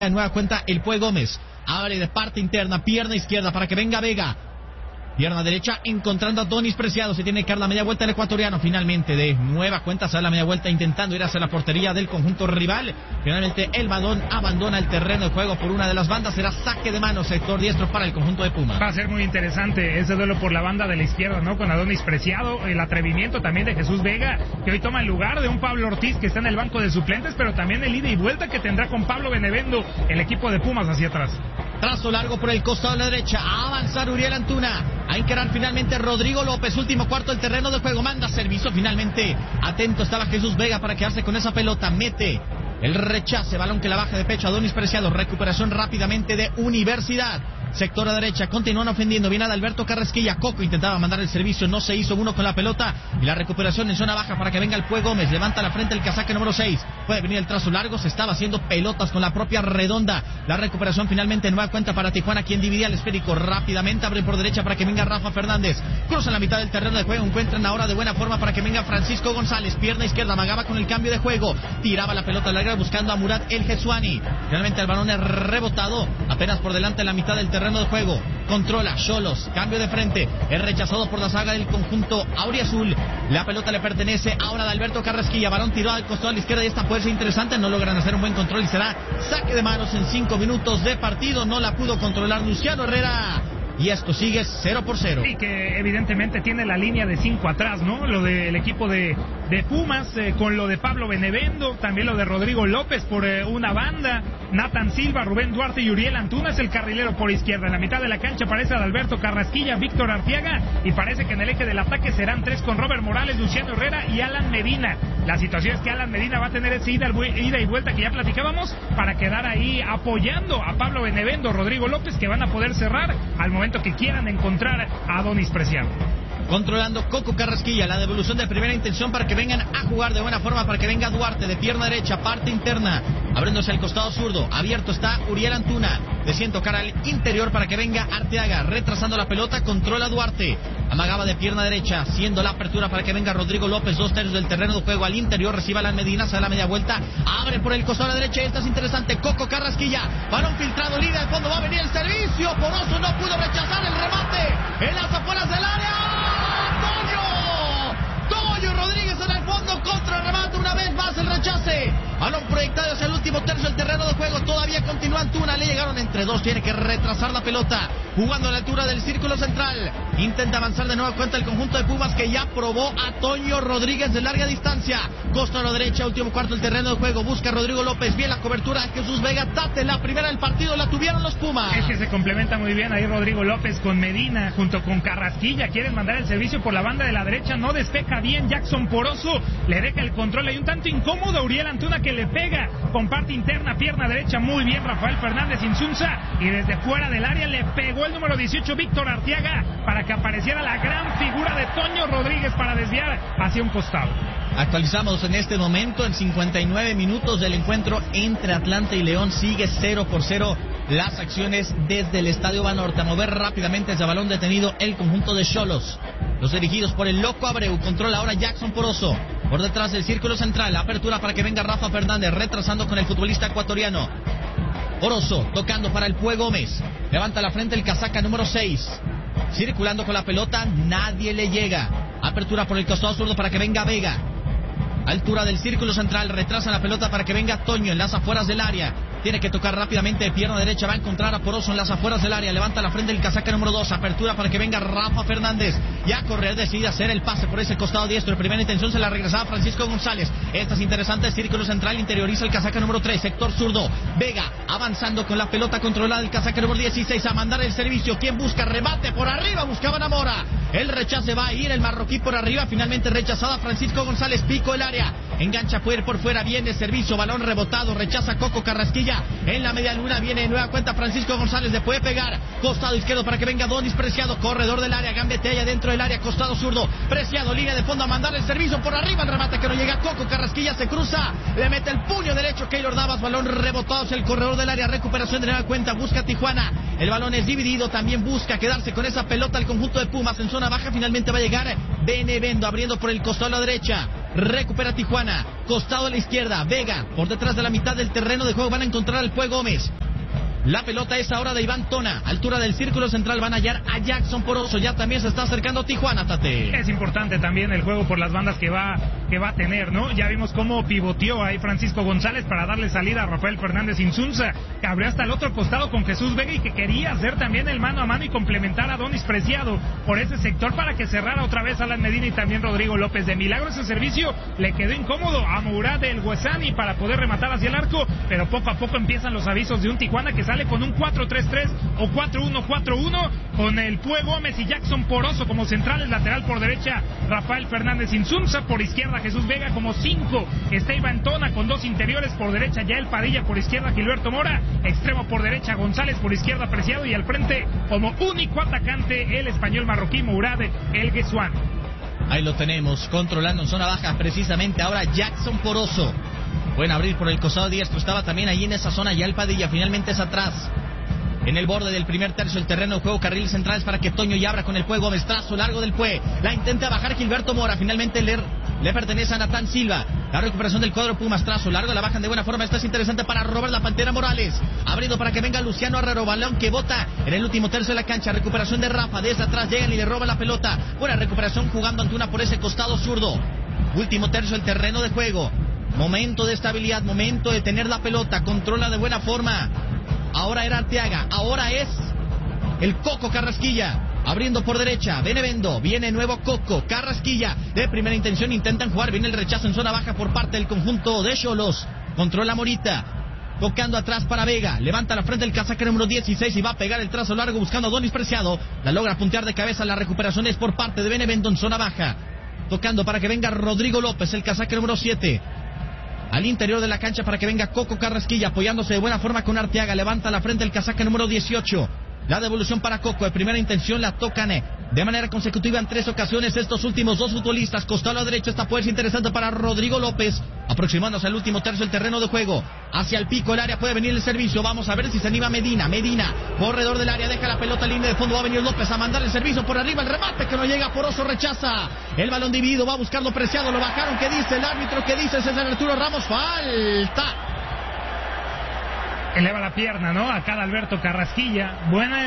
En nueva cuenta el Pue Gómez. Abre de parte interna, pierna izquierda para que venga Vega. Pierna derecha encontrando a Donis Preciado. Se tiene que dar la media vuelta el ecuatoriano. Finalmente de nueva cuenta sale la media vuelta intentando ir hacia la portería del conjunto rival. Finalmente el balón abandona el terreno de juego por una de las bandas. Será saque de mano sector diestro para el conjunto de Pumas. Va a ser muy interesante ese duelo por la banda de la izquierda, ¿no? Con Adonis Preciado, el atrevimiento también de Jesús Vega, que hoy toma el lugar de un Pablo Ortiz que está en el banco de suplentes, pero también el ida y vuelta que tendrá con Pablo Benevendo el equipo de Pumas hacia atrás. Trazo largo por el costado de la derecha. A avanzar Uriel Antuna. A encarar finalmente Rodrigo López. Último cuarto del terreno de juego. Manda servicio finalmente. Atento estaba Jesús Vega para quedarse con esa pelota. Mete el rechace. Balón que la baja de pecho a Adonis Preciado. Recuperación rápidamente de Universidad. Sector a derecha, continúan ofendiendo. Viene Adalberto Carrasquilla. Coco intentaba mandar el servicio, no se hizo uno con la pelota. Y la recuperación en zona baja para que venga el Pue Gómez. Levanta la frente el casaque número 6. Puede venir el trazo largo. Se estaba haciendo pelotas con la propia redonda. La recuperación finalmente en nueva cuenta para Tijuana, quien dividía el esférico. Rápidamente abre por derecha para que venga Rafa Fernández. Cruza la mitad del terreno de juego. Encuentran ahora de buena forma para que venga Francisco González. Pierna izquierda, amagaba con el cambio de juego. Tiraba la pelota larga buscando a Murat El Jesuani. Finalmente el balón es rebotado. Apenas por delante en la mitad del terreno de juego. Controla Xolos, cambio de frente, es rechazado por la saga del conjunto auriazul. La pelota le pertenece ahora a Alberto Carrasquilla. Balón tirado al costado a la izquierda y esta puede ser interesante. No logran hacer un buen control y será saque de manos en 5 minutos de partido. No la pudo controlar Luciano Herrera. Y esto sigue 0-0. Y que evidentemente tiene la línea de 5 atrás, ¿no? Lo del equipo de Pumas, con lo de Pablo Benevendo, también lo de Rodrigo López por una banda, Nathan Silva, Rubén Duarte y Uriel Antuna es el carrilero por izquierda. En la mitad de la cancha aparece Adalberto Carrasquilla, Víctor Arteaga, y parece que en el eje del ataque serán 3 con Robert Morales, Luciano Herrera y Alan Medina. La situación es que Alan Medina va a tener esa ida y vuelta que ya platicábamos para quedar ahí apoyando a Pablo Benevendo, Rodrigo López, que van a poder cerrar al momento que quieran encontrar a Adonis Preciado. Controlando Coco Carrasquilla, la devolución de primera intención para que vengan a jugar de buena forma, para que venga Duarte de pierna derecha, parte interna, abriéndose al costado zurdo, abierto está Uriel Antuna, deciden tocar al interior para que venga Arteaga, retrasando la pelota, controla Duarte, amagaba de pierna derecha, haciendo la apertura para que venga Rodrigo López, 2/3 del terreno de juego al interior, recibe a la Medina, se da la media vuelta, abre por el costado de la derecha, esta es interesante, Coco Carrasquilla, balón filtrado, líder al fondo, va a venir el servicio, Poroso no pudo rechazar el remate, en las afueras del área. Toño Rodríguez en el fondo, contra el remate, una vez más el rechace. Balón proyectado hacia el último tercio del terreno de juego, todavía continúa Antuna, le llegaron entre dos, tiene que retrasar la pelota, jugando a la altura del círculo central, intenta avanzar de nueva cuenta el conjunto de Pumas que ya probó a Toño Rodríguez de larga distancia, costa a la derecha, último cuarto del terreno de juego, busca a Rodrigo López, bien la cobertura de Jesús Vega, Tate, la primera del partido, la tuvieron los Pumas. Es que se complementa muy bien ahí Rodrigo López con Medina, junto con Carrasquilla, quieren mandar el servicio por la banda de la derecha, no despeja bien Jackson Poroso, le deja el control, hay un tanto incómodo a Uriel Antuna que le pega con parte interna, pierna derecha, muy bien Rafael Fernández Insunza, y desde fuera del área le pegó el número 18 Víctor Arteaga para que apareciera la gran figura de Toño Rodríguez para desviar hacia un costado. Actualizamos en este momento, en 59 minutos del encuentro entre Atlanta y León, sigue 0-0 las acciones desde el Estadio Banorte. A mover rápidamente ese balón detenido el conjunto de Xolos. Los dirigidos por el Loco Abreu, controla ahora Jackson Poroso. Por detrás del círculo central, apertura para que venga Rafa Fernández, retrasando con el futbolista ecuatoriano. Poroso, tocando para el Pue Gómez. Levanta la frente el casaca número 6. Circulando con la pelota, nadie le llega. Apertura por el costado zurdo para que venga Vega. Altura del círculo central, retrasa la pelota para que venga Toño en las afueras del área. Tiene que tocar rápidamente de pierna derecha, va a encontrar a Poroso en las afueras del área. Levanta la frente el casaca número 2, apertura para que venga Rafa Fernández. Ya Correa decide hacer el pase por ese costado diestro. En primera intención se la regresaba Francisco González. Esta es interesante, círculo central, interioriza el casaca número 3, sector zurdo. Vega avanzando con la pelota controlada, el casaca número 16 a mandar el servicio. ¿Quién busca? Remate por arriba, buscaban a Mora. El rechace va a ir el marroquí por arriba, finalmente rechazada Francisco González, pico el área. Engancha por fuera, viene servicio, balón rebotado, rechaza Coco Carrasquilla. En la media luna viene de nueva cuenta Francisco González, le puede pegar. Costado izquierdo para que venga Donis Preciado, corredor del área, gambetea dentro del área, costado zurdo. Preciado, línea de fondo a mandar el servicio por arriba, el remate que no llega. Coco Carrasquilla se cruza, le mete el puño derecho Keylor Navas, balón rebotado hacia el corredor del área, recuperación de nueva cuenta, busca Tijuana. El balón es dividido, también busca quedarse con esa pelota al conjunto de Pumas en zona baja. Finalmente va a llegar Benevendo abriendo por el costado a la derecha. recupera Tijuana, costado a la izquierda, Vega, por detrás de la mitad del terreno de juego, van a encontrar al Pue Gómez. La pelota es ahora de Iván Tona, altura del círculo central, van a hallar a Jackson Poroso, ya también se está acercando Tijuana, Tate. Es importante también el juego por las bandas que va a tener, ¿no? Ya vimos cómo pivoteó ahí Francisco González para darle salida a Rafael Fernández Insunza, que abrió hasta el otro costado con Jesús Vega y que quería hacer también el mano a mano y complementar a Donis Preciado por ese sector para que cerrara otra vez Alan Medina y también Rodrigo López. De milagro ese servicio le quedó incómodo a Mourad El Huesani para poder rematar hacia el arco, pero poco a poco empiezan los avisos de un Tijuana que sale con un 4-3-3 o 4-1-4-1 con el Pue Gómez y Jackson Poroso como centrales, lateral por derecha Rafael Fernández Insunza, por izquierda Jesús Vega como 5, está Iván Tona con 2 interiores, por derecha Yael Padilla, por izquierda Gilberto Mora, extremo por derecha González, por izquierda Preciado y al frente como único atacante el español marroquí Mourad El Huesani. Ahí lo tenemos, controlando en zona baja precisamente ahora Jackson Poroso. Pueden abrir por el costado diestro, estaba también ahí en esa zona Yael Padilla, finalmente es atrás. En el borde del primer tercio del terreno de juego, carriles centrales para que Toño y abra con el Pue Gómez, trazo largo del Pue, la intenta bajar Gilberto Mora, finalmente le pertenece a Natán Silva, la recuperación del cuadro Pumas, trazo largo, la bajan de buena forma, esto es interesante para Robert la Pantera Morales, abriendo para que venga Luciano Herrero, balón que bota en el último tercio de la cancha, recuperación de Rafa, desde atrás llegan y le roban la pelota, buena recuperación jugando Antuna por ese costado zurdo, último tercio del terreno de juego, momento de estabilidad, momento de tener la pelota, controla de buena forma. Ahora era Arteaga, ahora es el Coco Carrasquilla, abriendo por derecha, Benevendo, viene nuevo Coco, Carrasquilla, de primera intención intentan jugar, viene el rechazo en zona baja por parte del conjunto de Xolos, controla Morita, tocando atrás para Vega, levanta la frente el casaca número 16 y va a pegar el trazo largo buscando a Donis Preciado, la logra puntear de cabeza, la recuperación es por parte de Benevendo en zona baja, tocando para que venga Rodrigo López, el casaca número 7, al interior de la cancha para que venga Coco Carrasquilla, apoyándose de buena forma con Arteaga, levanta la frente el casaca número 18, la devolución para Coco, de primera intención la tocan de manera consecutiva en 3 ocasiones estos últimos 2 futbolistas, costado a la derecha, esta puede ser interesante para Rodrigo López, aproximándose al último tercio del terreno de juego, hacia el pico, el área puede venir el servicio, vamos a ver si se anima Medina, corredor del área, deja la pelota, línea de fondo, va a venir López a mandar el servicio por arriba, el remate que no llega, Poroso rechaza, el balón dividido, va a buscarlo Preciado, lo bajaron, ¿qué dice el árbitro? ¿Qué dice César Arturo Ramos? Falta. Eleva la pierna, ¿no? Acá de Alberto Carrasquilla.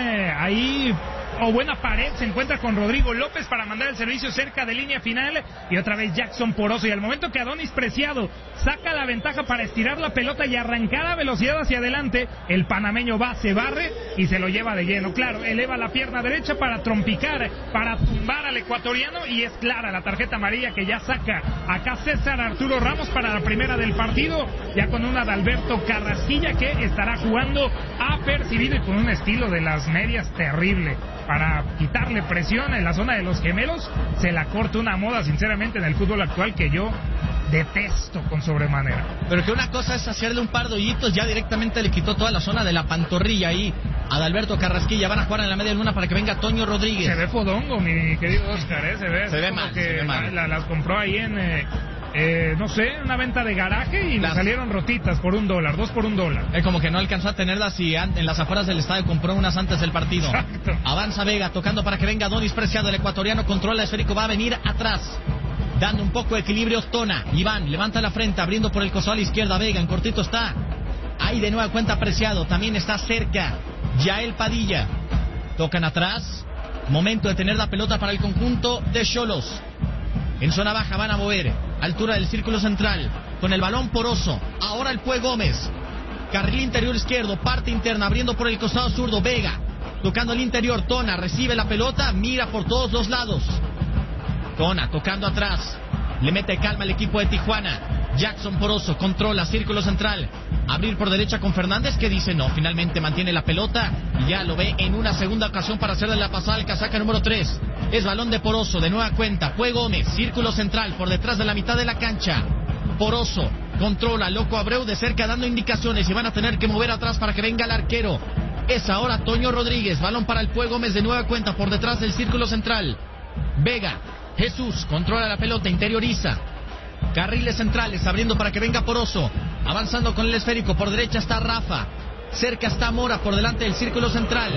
Buena pared, se encuentra con Rodrigo López para mandar el servicio cerca de línea final y otra vez Jackson Poroso, y al momento que Adonis Preciado saca la ventaja para estirar la pelota y arrancar a velocidad hacia adelante, el panameño se barre y se lo lleva de lleno, claro, eleva la pierna derecha para trompicar, para tumbar al ecuatoriano y es clara la tarjeta amarilla que ya saca acá César Arturo Ramos para la primera del partido, ya con una de Alberto Carrasquilla que estará jugando apercibido y con un estilo de las medias terrible. Para quitarle presión en la zona de los gemelos, se la corta una moda sinceramente en el fútbol actual que yo detesto con sobremanera. Pero que una cosa es hacerle un par de hoyitos, ya directamente le quitó toda la zona de la pantorrilla ahí a Adalberto Carrasquilla, van a jugar en la media luna para que venga Toño Rodríguez. Se ve fodongo, mi querido Oscar, se ve mal, que se ve mal. Las compró ahí en... no sé, una venta de garaje y le salieron rotitas por $1, 2 por $1. Es como que no alcanzó a tenerlas y en las afueras del estadio compró unas antes del partido. Exacto. Avanza Vega, tocando para que venga Donis Preciado, el ecuatoriano controla el esférico, va a venir atrás, dando un poco de equilibrio Tona. Iván levanta la frente, abriendo por el costado a la izquierda, Vega, en cortito está. Ahí de nueva cuenta Preciado, también está cerca Yael Padilla. Tocan atrás, momento de tener la pelota para el conjunto de Xolos. En zona baja van a mover, altura del círculo central, con el balón Poroso, ahora el Pue Gómez, carril interior izquierdo, parte interna, abriendo por el costado zurdo, Vega, tocando el interior, Tona, recibe la pelota, mira por todos los lados, Tona, tocando atrás, le mete calma al equipo de Tijuana, Jackson Poroso, controla, círculo central, abrir por derecha con Fernández, que dice no, finalmente mantiene la pelota, y ya lo ve en una segunda ocasión para hacerle la pasada al casaca número 3, es balón de Poroso, de nueva cuenta, Pue Gómez, círculo central, por detrás de la mitad de la cancha, Poroso, controla, Loco Abreu de cerca dando indicaciones, y van a tener que mover atrás para que venga el arquero, es ahora Toño Rodríguez, balón para el Pue Gómez de nueva cuenta, por detrás del círculo central, Vega, Jesús, controla la pelota, interioriza, carriles centrales, abriendo para que venga Poroso, avanzando con el esférico, por derecha está Rafa, cerca está Mora, por delante del círculo central,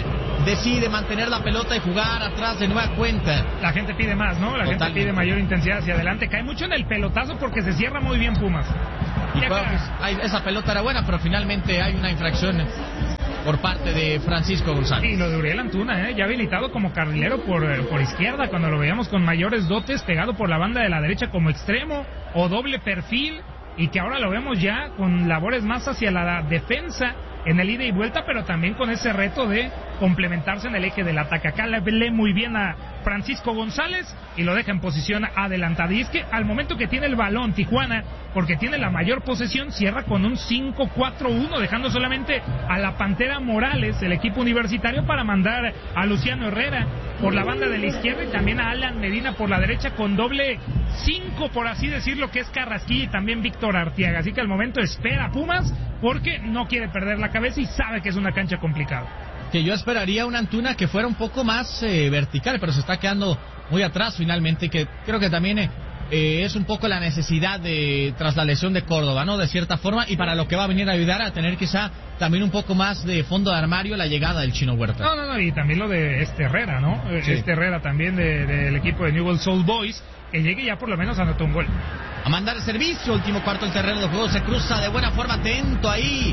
decide mantener la pelota y jugar atrás de nueva cuenta. La gente pide más, ¿no? La gente pide mayor intensidad hacia adelante. Cae mucho en el pelotazo porque se cierra muy bien Pumas. Y esa pelota era buena, pero finalmente hay una infracción por parte de Francisco González. Y lo de Uriel Antuna, ya habilitado como carrilero por izquierda, cuando lo veíamos con mayores dotes, pegado por la banda de la derecha como extremo o doble perfil, y que ahora lo vemos ya con labores más hacia la defensa en el ida y vuelta, pero también con ese reto de complementarse en el eje del ataque. Acá le lee muy bien a Francisco González y lo deja en posición adelantada. Y es que al momento que tiene el balón Tijuana, porque tiene la mayor posesión, cierra con un 5-4-1, dejando solamente a la Pantera Morales, el equipo universitario, para mandar a Luciano Herrera por la banda de la izquierda y también a Alan Medina por la derecha con doble 5, por así decirlo, que es Carrasquilla y también Víctor Arteaga. Así que al momento espera Pumas porque no quiere perder la cabeza y sabe que es una cancha complicada. Que yo esperaría una Antuna que fuera un poco más vertical, pero se está quedando muy atrás finalmente, que creo que también es un poco la necesidad tras la lesión de Córdoba, ¿no? De cierta forma, y para lo que va a venir a ayudar a tener quizá también un poco más de fondo de armario la llegada del Chino Huerta. No, y también lo de Herrera, ¿no? Sí. Herrera también del equipo de Newell's Old Boys, que llegue ya por lo menos a anotar un gol. A mandar el servicio, último cuarto del terreno de juego, se cruza de buena forma, atento ahí.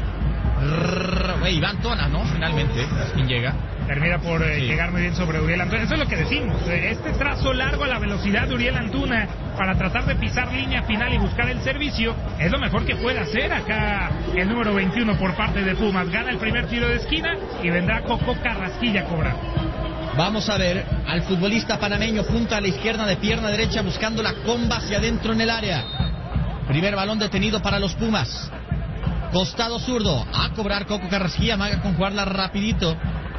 Iván Tona, ¿no? Finalmente, es quien llega. Termina por llegar muy bien sobre Uriel Antuna. Eso es lo que decimos. Este trazo largo a la velocidad de Uriel Antuna para tratar de pisar línea final y buscar el servicio es lo mejor que puede hacer acá el número 21 por parte de Pumas. Gana el primer tiro de esquina y vendrá Coco Carrasquilla a cobrar. Vamos a ver al futbolista panameño, punta a la izquierda de pierna derecha, buscando la comba hacia adentro en el área. Primer balón detenido para los Pumas. Costado zurdo, a cobrar Coco Carrasquilla, maga con jugarla rapidito.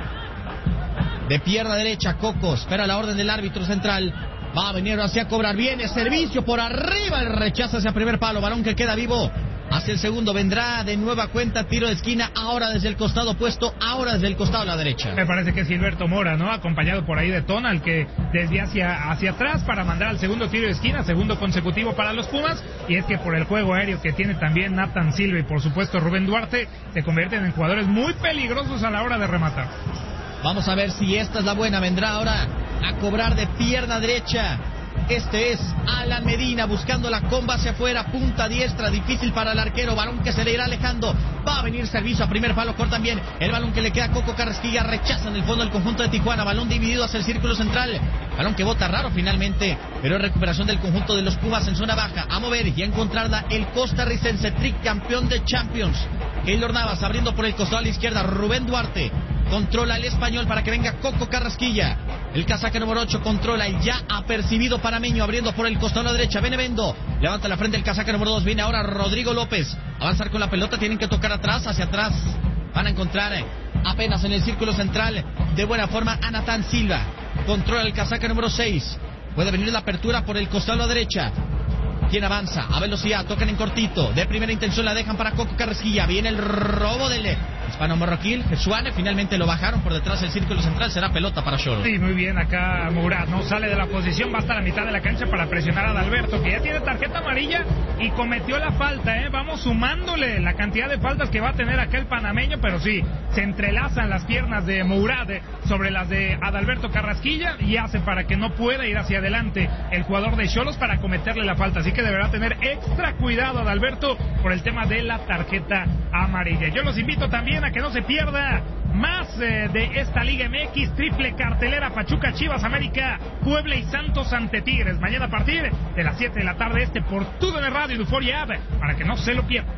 De pierna derecha, Coco, espera la orden del árbitro central. Va a venir hacia cobrar, viene servicio por arriba, el rechazo hacia primer palo, balón que queda vivo. Hacia el segundo, vendrá de nueva cuenta, tiro de esquina, ahora desde el costado opuesto, ahora desde el costado a la derecha. Me parece que es Gilberto Mora, ¿no? Acompañado por ahí de Tona, el que desvía hacia atrás para mandar al segundo tiro de esquina, segundo consecutivo para los Pumas, y es que por el juego aéreo que tiene también Nathan Silva y por supuesto Rubén Duarte, se convierten en jugadores muy peligrosos a la hora de rematar. Vamos a ver si esta es la buena, vendrá ahora a cobrar de pierna derecha. Este es Alan Medina buscando la comba hacia afuera, punta diestra, difícil para el arquero, balón que se le irá alejando, va a venir servicio a primer palo, cortan bien, el balón que le queda a Coco Carrasquilla, rechaza en el fondo del conjunto de Tijuana, balón dividido hacia el círculo central, balón que bota raro finalmente, pero es recuperación del conjunto de los Pumas en zona baja, a mover y a encontrarla el costarricense, tricampeón de Champions, Keylor Navas abriendo por el costado a la izquierda, Rubén Duarte controla el español para que venga Coco Carrasquilla. El casaca número 8 controla el ya apercibido panameño abriendo por el costado a la derecha. Benevendo levanta la frente el casaca número 2. Viene ahora Rodrigo López. Avanzar con la pelota. Tienen que tocar atrás, hacia atrás. Van a encontrar apenas en el círculo central de buena forma a Nathan Silva. Controla el casaca número 6. Puede venir la apertura por el costado a la derecha. ¿Quién avanza? A velocidad, tocan en cortito. De primera intención la dejan para Coco Carrasquilla. Viene el robo del hispano marroquí, Jesuane. Finalmente lo bajaron por detrás del círculo central. Será pelota para Xolos. Sí, muy bien acá Murat. No sale de la posición, va hasta la mitad de la cancha para presionar a Adalberto, que ya tiene tarjeta amarilla y cometió la falta. Vamos sumándole la cantidad de faltas que va a tener acá el panameño, pero sí, se entrelazan las piernas de Murat sobre las de Adalberto Carrasquilla y hace para que no pueda ir hacia adelante el jugador de Xolos para cometerle la falta. Así que deberá tener extra cuidado Adalberto por el tema de la tarjeta amarilla. Yo los invito también a que no se pierda más de esta Liga MX, triple cartelera, Pachuca, Chivas, América, Puebla y Santos ante Tigres. Mañana a partir de las 7 de la tarde por TUDN Radio y Euphoria App, para que no se lo pierda.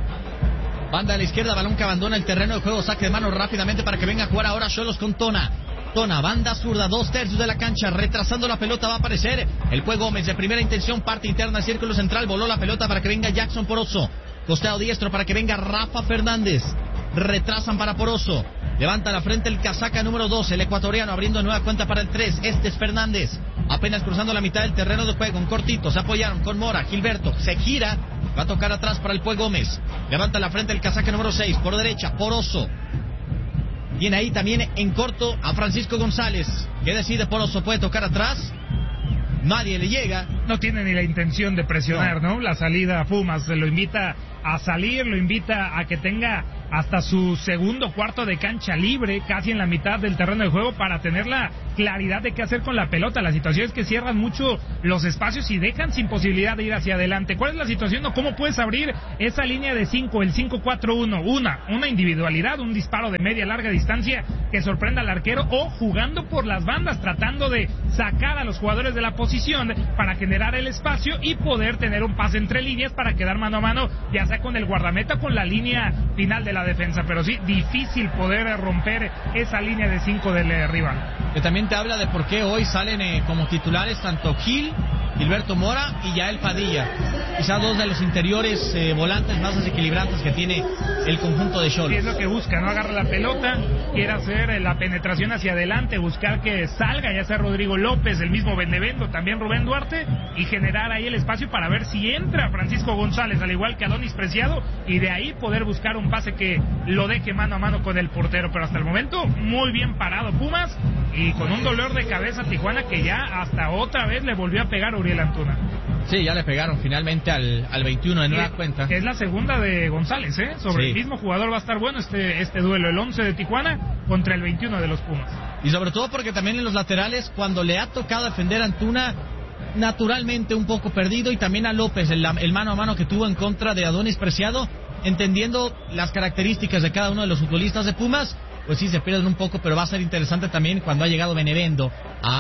Banda a la izquierda, balón que abandona el terreno de juego, saque de mano rápidamente para que venga a jugar ahora Xolos con Tona. Tona, banda zurda, 2/3 de la cancha, retrasando la pelota va a aparecer el Pue Gómez de primera intención, parte interna, círculo central, voló la pelota para que venga Jackson Poroso, costado diestro para que venga Rafa Fernández, retrasan para Poroso, levanta la frente el casaca número 2, el ecuatoriano abriendo nueva cuenta para el 3, este es Fernández, apenas cruzando la mitad del terreno de juego, en cortito, se apoyaron con Mora, Gilberto, se gira, va a tocar atrás para el Pue Gómez, levanta la frente el casaca número 6, por derecha, Poroso. Viene ahí también en corto a Francisco González. ¿Qué decide Poroso? ¿Puede tocar atrás? Nadie le llega. No tiene ni la intención de presionar, ¿no? La salida a Pumas lo invita a salir, lo invita a que tenga hasta su segundo cuarto de cancha libre, casi en la mitad del terreno de juego, para tener la claridad de qué hacer con la pelota. La situación es que cierran mucho los espacios y dejan sin posibilidad de ir hacia adelante. ¿Cuál es la situación o cómo puedes abrir esa línea de 5, el 5-4-1? Una individualidad, un disparo de media larga distancia que sorprenda al arquero, o jugando por las bandas, tratando de sacar a los jugadores de la posición para generar el espacio y poder tener un pase entre líneas para quedar mano a mano, ya sea con el guardameta o con la línea final de la defensa. Pero sí, difícil poder romper esa línea de 5 del rival. Que también te habla de por qué hoy salen como titulares tanto Gilberto Mora y Yael Padilla, quizás dos de los interiores volantes más desequilibrantes que tiene el conjunto de Xolos. Sí, es lo que busca, ¿no? Agarra la pelota, quiere hacer la penetración hacia adelante, buscar que salga, ya sea Rodrigo López, el mismo Benevendo, también Rubén Duarte, y generar ahí el espacio para ver si entra Francisco González, al igual que Adonis Preciado, y de ahí poder buscar un pase que lo deje mano a mano con el portero. Pero hasta el momento, muy bien parado Pumas, y con un dolor de cabeza Tijuana, que ya hasta otra vez le volvió a pegar a Uriel Antuna. Sí, ya le pegaron finalmente al 21 de nueva cuenta. Es la segunda de González, sobre sí. El mismo jugador va a estar bueno este duelo, el 11 de Tijuana contra el 21 de los Pumas. Y sobre todo porque también en los laterales, cuando le ha tocado defender a Antuna, naturalmente un poco perdido, y también a López, el mano a mano que tuvo en contra de Adonis Preciado, entendiendo las características de cada uno de los futbolistas de Pumas, pues sí se pierden un poco, pero va a ser interesante también cuando ha llegado Benevendo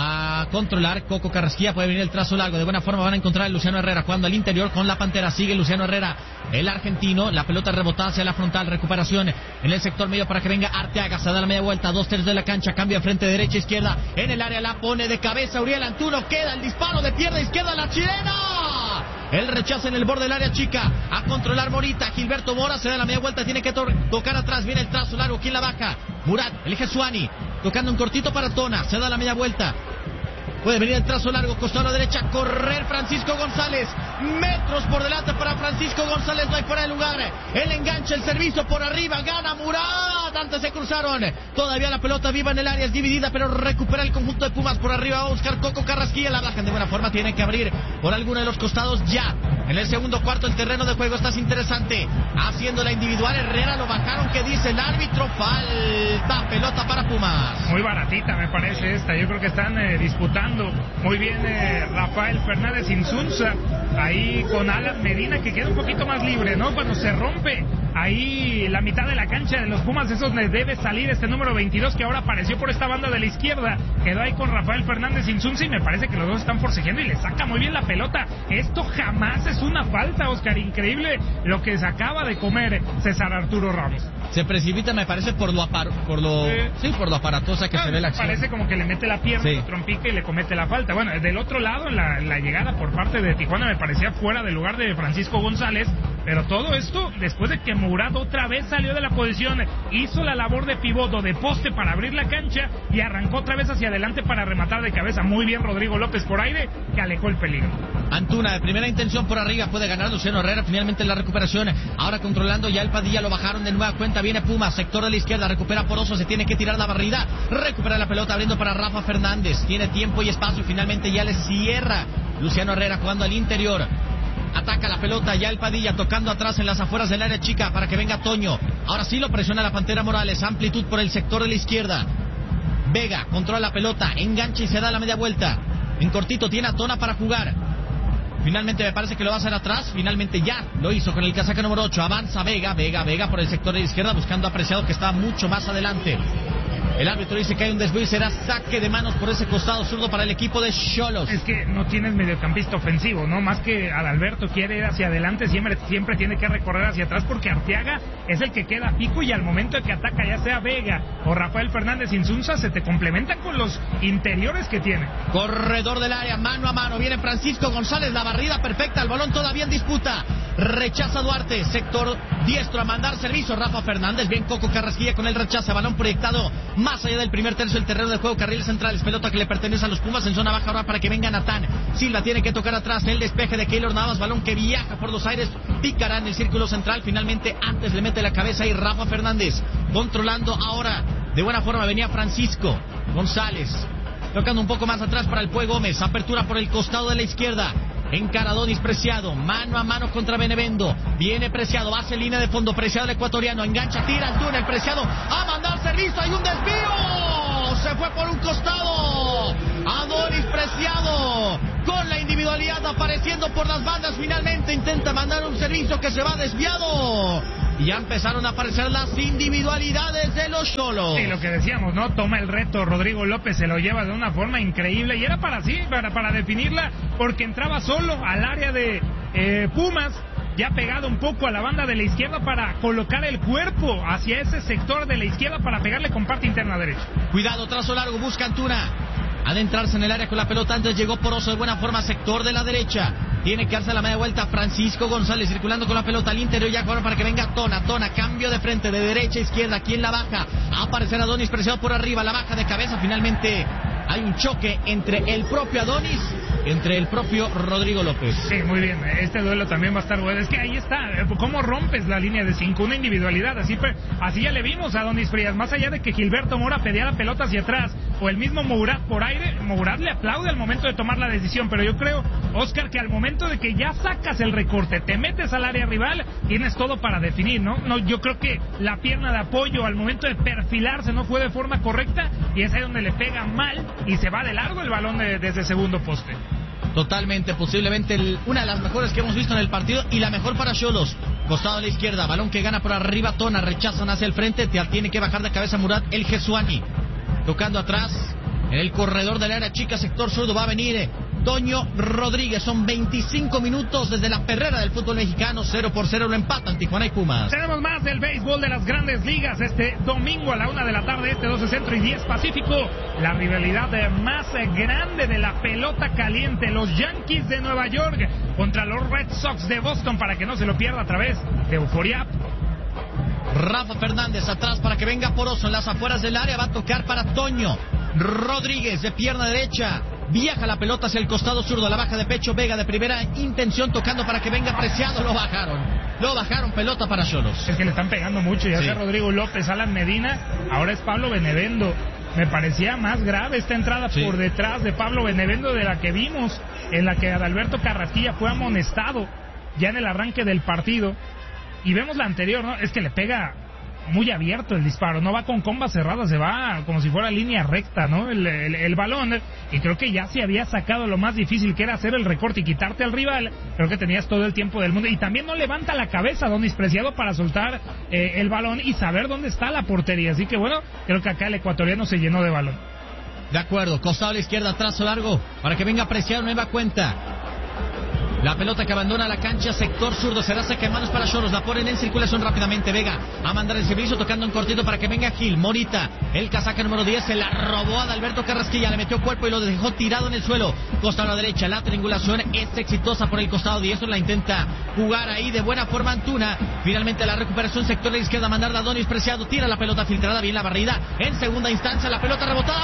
a controlar. Coco Carrasquilla, puede venir el trazo largo, de buena forma van a encontrar a Luciano Herrera jugando al interior con la Pantera. Sigue Luciano Herrera, el argentino, la pelota rebotada hacia la frontal, recuperación en el sector medio para que venga Arteaga, se da la media vuelta, 2/3 de la cancha, cambia frente derecha, izquierda, en el área la pone de cabeza Uriel Antuna, queda el disparo de pierna izquierda, la chilena, el rechazo en el borde del área chica, a controlar Morita, Gilberto Mora, se da la media vuelta, tiene que tocar atrás, viene el trazo largo, ¿quién la baja? Murat, el Jesuani, tocando un cortito para Tona, se da la media vuelta, puede venir el trazo largo, costado a la derecha, correr Francisco González, metros por delante para Francisco González, no hay fuera de lugar, el enganche, el servicio por arriba, gana Murat, antes se cruzaron, todavía la pelota viva en el área, es dividida, pero recupera el conjunto de Pumas por arriba, va a buscar Coco Carrasquilla, la bajan de buena forma, tienen que abrir por alguno de los costados ya. En el segundo cuarto el terreno de juego está interesante, haciendo la individual, Herrera lo bajaron, que dice el árbitro, falta, pelota para Pumas. Muy baratita me parece esta, yo creo que están disputando muy bien Rafael Fernández Insunza, ahí con Alan Medina, que queda un poquito más libre, ¿no? Cuando se rompe ahí la mitad de la cancha de los Pumas, esos les debe salir este número 22 que ahora apareció por esta banda de la izquierda, quedó ahí con Rafael Fernández Insunza y me parece que los dos están forcejeando y le saca muy bien la pelota. Esto jamás es una falta, Oscar, increíble lo que se acaba de comer César Arturo Ramos. Se precipita, me parece, por lo aparatosa que se ve la acción. Parece como que le mete la pierna, lo trompica y le comete la falta. Bueno, del otro lado, la llegada por parte de Tijuana me parecía fuera del lugar de Francisco González, pero todo esto después de que Murat otra vez salió de la posición, hizo la labor de pivoto, de poste para abrir la cancha y arrancó otra vez hacia adelante para rematar de cabeza. Muy bien Rodrigo López por aire, que alejó el peligro. Antuna de primera intención por arriba, puede ganar Luciano Herrera, finalmente la recuperación, ahora controlando ya el Padilla, lo bajaron de nueva cuenta, viene Pumas, sector de la izquierda, recupera Poroso, se tiene que tirar la barrida, recupera la pelota abriendo para Rafa Fernández, tiene tiempo y espacio, finalmente ya le cierra Luciano Herrera jugando al interior, ataca la pelota ya el Padilla, tocando atrás en las afueras del área chica para que venga Toño, ahora sí lo presiona la Pantera Morales, amplitud por el sector de la izquierda, Vega controla la pelota, engancha y se da la media vuelta, en cortito tiene a Tona para jugar. Finalmente me parece que lo va a hacer atrás. Finalmente ya lo hizo con el casaca número 8. Avanza Vega por el sector de la izquierda buscando a Preciado, que está mucho más adelante. El árbitro dice que hay un desvío y será saque de manos por ese costado zurdo para el equipo de Xolos. Es que no tienes mediocampista ofensivo, ¿no? Más que Adalberto quiere ir hacia adelante, siempre tiene que recorrer hacia atrás porque Arteaga es el que queda pico y al momento de que ataca ya sea Vega o Rafael Fernández Insunza se te complementan con los interiores que tiene. Corredor del área, mano a mano, viene Francisco González, la barrida perfecta, el balón todavía en disputa. Rechaza Duarte, sector diestro a mandar servicio Rafa Fernández, bien Coco Carrasquilla con el rechazo, balón proyectado más allá del primer tercio del terreno de juego, carriles centrales, pelota que le pertenece a los Pumas en zona baja ahora para que venga Natán Silva, tiene que tocar atrás, el despeje de Keylor Navas, balón que viaja por los aires, picará en el círculo central, finalmente antes le mete la cabeza y Rafa Fernández, controlando ahora, de buena forma venía Francisco González, tocando un poco más atrás para el Pue Gómez, apertura por el costado de la izquierda, Encara Adonis Preciado, mano a mano contra Benevendo. Viene Preciado, hace línea de fondo. Preciado el ecuatoriano, engancha, tira al túnel. Preciado a mandar servicio, hay un desvío. Se fue por un costado. Adonis Preciado con la individualidad apareciendo por las bandas. Finalmente intenta mandar un servicio que se va desviado. Y ya empezaron a aparecer las individualidades de los Xolos. Sí, lo que decíamos, ¿no? Toma el reto Rodrigo López, se lo lleva de una forma increíble. Y era para definirla, porque entraba solo al área de Pumas, ya pegado un poco a la banda de la izquierda para colocar el cuerpo hacia ese sector de la izquierda para pegarle con parte interna derecha. Cuidado, trazo largo, busca Antuna. Adentrarse en el área con la pelota, antes llegó Poroso de buena forma, sector de la derecha. Tiene que darse la media vuelta Francisco González circulando con la pelota al interior ya para que venga Tona, cambio de frente de derecha a izquierda, ¿quién la baja? Aparecerá Adonis Preciado por arriba, la baja de cabeza, finalmente hay un choque entre el propio Adonis, entre el propio Rodrigo López. Sí, muy bien, este duelo también va a estar bueno, es que ahí está, cómo rompes la línea de 5, una individualidad, así ya le vimos a Adonis Frías, más allá de que Gilberto Mora pedía la pelota hacia atrás, o el mismo Mourad por aire, Mourad le aplaude al momento de tomar la decisión, pero yo creo, Oscar, que al momento de que ya sacas el recorte, te metes al área rival, tienes todo para definir, ¿no? Yo creo que la pierna de apoyo al momento de perfilarse no fue de forma correcta, y es ahí donde le pega mal, y se va de largo el balón desde segundo poste. Totalmente, posiblemente una de las mejores que hemos visto en el partido y la mejor para Xolos. Costado a la izquierda, balón que gana por arriba Tona, rechazan hacia el frente, tiene que bajar de cabeza Murat el Jesuani. Tocando atrás, en el corredor del área chica, sector zurdo, va a venir Toño Rodríguez. Son 25 minutos desde la perrera del fútbol mexicano. 0-0 lo empatan Tijuana y Pumas. Tenemos más del béisbol de las grandes ligas este domingo a la 1 de la tarde, 12 Centro y 10 Pacífico. La rivalidad más grande de la pelota caliente, los Yankees de Nueva York contra los Red Sox de Boston, para que no se lo pierda a través de Euforia. Rafa Fernández atrás para que venga Poroso en las afueras del área, va a tocar para Toño Rodríguez de pierna derecha. Viaja la pelota hacia el costado zurdo, la baja de pecho Vega de primera intención, tocando para que venga Preciado. Lo bajaron, pelota para Xolos. Es que le están pegando mucho, ya sea Rodrigo López, Alan Medina, ahora es Pablo Benevendo. Me parecía más grave esta entrada por detrás de Pablo Benevendo de la que vimos, en la que Adalberto Carrasquilla fue amonestado ya en el arranque del partido. Y vemos la anterior, ¿no? Es que le pega muy abierto el disparo, no va con comba cerrada, se va como si fuera línea recta, ¿no? El balón, y creo que ya se había sacado lo más difícil, que era hacer el recorte y quitarte al rival. Creo que tenías todo el tiempo del mundo, y también no levanta la cabeza Adonis Preciado para soltar el balón y saber dónde está la portería, así que bueno, creo que acá el ecuatoriano se llenó de balón. De acuerdo, costado a la izquierda, trazo largo, para que venga Preciado, nueva cuenta. La pelota que abandona la cancha, sector zurdo, será saque de manos para Xolos, la ponen en circulación rápidamente, Vega a mandar el servicio, tocando en cortito para que venga Gil, Morita, el casaca número 10, se la robó a Adalberto Carrasquilla, le metió cuerpo y lo dejó tirado en el suelo, costado a la derecha, la triangulación es exitosa por el costado diestro, la intenta jugar ahí de buena forma Antuna, finalmente la recuperación, sector de la izquierda, mandar a Adonis Preciado, tira la pelota filtrada, bien la barrida, en segunda instancia, la pelota rebotada,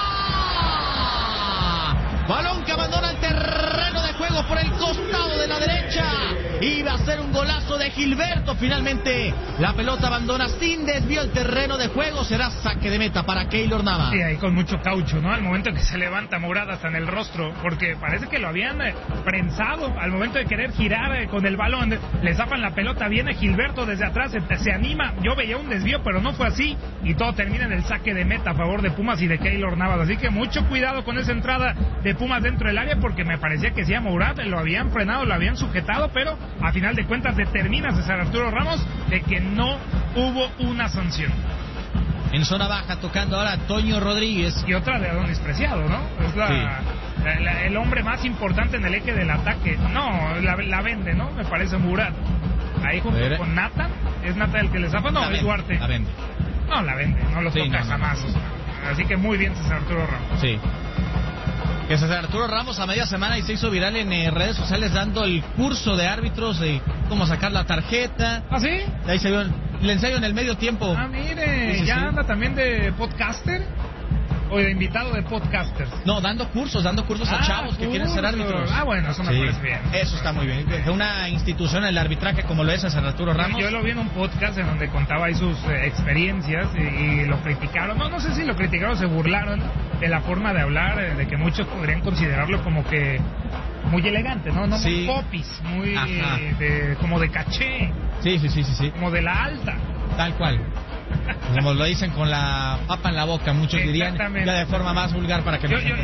¡Mora! Balón que abandona el terreno de juego por el costado de la derecha. Iba a ser un golazo de Gilberto. Finalmente la pelota abandona sin desvío el terreno de juego. Será saque de meta para Keylor Navas. Sí, ahí con mucho caucho, ¿no? Al momento que se levanta Mourad hasta en el rostro, porque parece que lo habían prensado. Al momento de querer girar con el balón, le zapan la pelota. Viene Gilberto desde atrás, se anima. Yo veía un desvío, pero no fue así. Y todo termina en el saque de meta a favor de Pumas y de Keylor Navas. Así que mucho cuidado con esa entrada de Pumas dentro del área, porque me parecía que sí a Mourad lo habían frenado, lo habían sujetado, pero a final de cuentas determina César Arturo Ramos de que no hubo una sanción. En zona baja, tocando ahora Toño Rodríguez. Y otra de Adonis Preciado, ¿no? Es el hombre más importante en el eje del ataque. No, la vende, ¿no? Me parece Mourad. Ahí junto con Nathan. ¿Es Nathan el que le zafa? No, es Duarte. La vende. No, la vende, no lo toca jamás. Así que muy bien César Arturo Ramos. Sí. Que César Arturo Ramos a media semana y se hizo viral en redes sociales dando el curso de árbitros de cómo sacar la tarjeta. ¿Ah, sí? Ahí se vio el ensayo en el medio tiempo. Ah, mire, sí, ya anda también de podcaster o de invitado de podcasters. No, dando cursos a chavos que quieren ser árbitros. Ah, bueno, eso me parece bien. Eso está muy bien. De una institución en el arbitraje como lo es César Arturo Ramos. Yo lo vi en un podcast en donde contaba ahí sus experiencias y lo criticaron. No sé si lo criticaron o se burlaron de la forma de hablar, de que muchos podrían considerarlo como que muy elegante, ¿no? Sí. Muy popis, muy como de caché. Sí. Como de la alta. Tal cual. Como lo dicen con la papa en la boca, muchos dirían, ya de forma más vulgar para que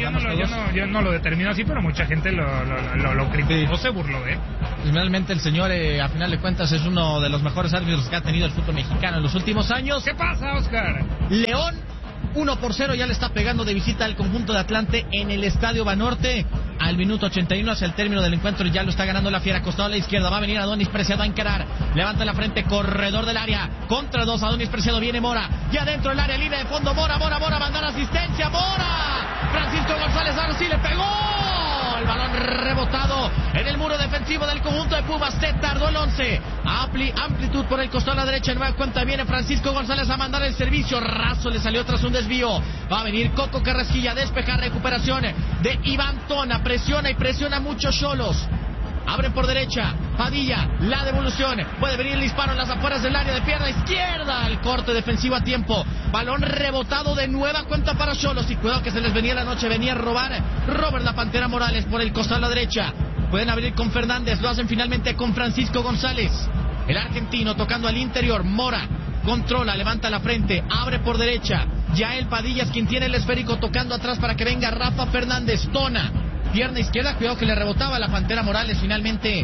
yo no lo determino así, pero mucha gente lo criticó, se burló de él. Realmente el señor, a final de cuentas, es uno de los mejores árbitros que ha tenido el fútbol mexicano en los últimos años. ¿Qué pasa, Oscar? León 1-0 ya le está pegando de visita al conjunto de Atlante en el Estadio Banorte. Al minuto 81 hacia el término del encuentro ya lo está ganando la Fiera. Costado a la izquierda, va a venir Adonis Preciado a encarar. Levanta la frente, corredor del área. Contra 2, Adonis Preciado, viene Mora. Ya dentro del área, línea de fondo, Mora, mandar asistencia, Mora. Francisco González, ahora sí le pegó. El balón rebotado en el muro defensivo del conjunto de Pumas. Se tardó el 11. Amplitud por el costado a la derecha. En nueva cuenta viene Francisco González a mandar el servicio. Raso le salió tras un desvío. Va a venir Coco Carrasquilla, despejar, recuperación de Iván Tona. Presiona mucho Xolos. Abren por derecha, Padilla, la devolución, puede venir el disparo en las afueras del área de pierna izquierda, el corte defensivo a tiempo, balón rebotado de nueva cuenta para Xolos, y cuidado que se les venía la noche, venía a robar Robert la Pantera Morales por el costado a la derecha, pueden abrir con Fernández, lo hacen finalmente con Francisco González, el argentino tocando al interior, Mora, controla, levanta la frente, abre por derecha, ya el Padilla es quien tiene el esférico tocando atrás para que venga Rafa Fernández, Tona, pierna izquierda, cuidado que le rebotaba la Pantera Morales. Finalmente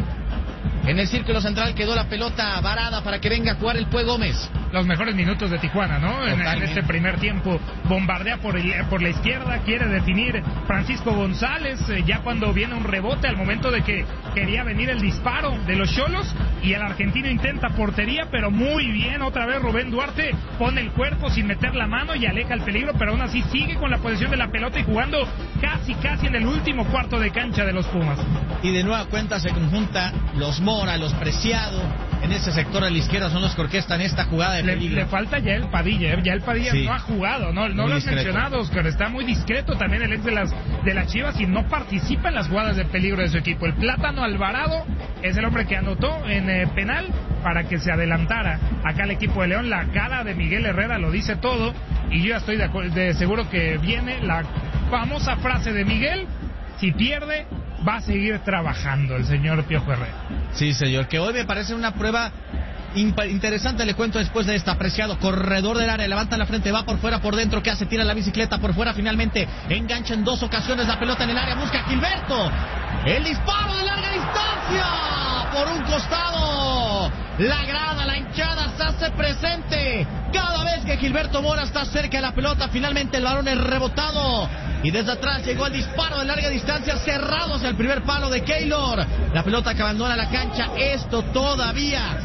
en el círculo central quedó la pelota varada para que venga a jugar el Pue Gómez. Los mejores minutos de Tijuana, ¿no? En este primer tiempo, bombardea por la izquierda, quiere definir Francisco González, ya cuando viene un rebote al momento de que quería venir el disparo de los Xolos, y el argentino intenta portería, pero muy bien, otra vez Rubén Duarte pone el cuerpo sin meter la mano y aleja el peligro, pero aún así sigue con la posesión de la pelota y jugando casi en el último cuarto de cancha de los Pumas. Y de nueva cuenta se conjunta los Mora, los Preciado, en ese sector a la izquierda son los que orquestan esta jugada de peligro. Le falta ya el Padilla, sí. No ha jugado, no lo has mencionado, Oscar, está muy discreto también el ex de las Chivas y no participa en las jugadas de peligro de su equipo. El Plátano Alvarado es el hombre que anotó en penal para que se adelantara acá el equipo de León. La cara de Miguel Herrera lo dice todo, y yo ya estoy de seguro que viene la famosa frase de Miguel: si pierde, va a seguir trabajando el señor Piojo Herrera. Sí, señor, que hoy me parece una prueba interesante, le cuento después de esta. Preciado, corredor del área, levanta la frente, va por fuera, por dentro, que hace, tira la bicicleta por fuera, finalmente engancha en 2 ocasiones la pelota en el área, busca a Gilberto, el disparo de larga distancia, por un costado, la grada, la hinchada se hace presente, cada vez que Gilberto Mora está cerca de la pelota, finalmente el balón es rebotado, y desde atrás llegó el disparo de larga distancia, cerrado hacia el primer palo de Keylor, la pelota que abandona la cancha, esto todavía